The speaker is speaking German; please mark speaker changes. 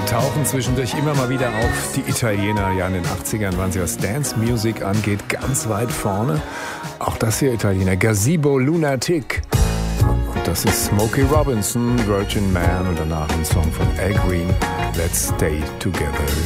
Speaker 1: tauchen zwischendurch immer mal wieder auf. Die Italiener, ja in den 80ern waren sie, was Dance Music angeht, ganz weit vorne. Auch das hier Italiener, Gazebo Lunatic. Und das ist Smokey Robinson, Virgin Man und danach ein Song von Al Green, Let's Stay Together.